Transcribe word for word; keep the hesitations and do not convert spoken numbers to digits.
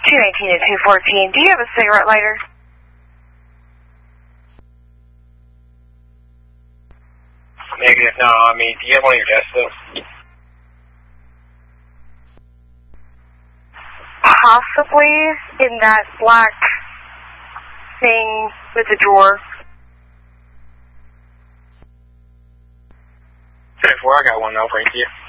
two nineteen to two fourteen. Do you have a cigarette lighter? Negative, no, I mean, do you have one of your desks though? Possibly in that black thing with the drawer. ten four, I got one, I'll bring it to you.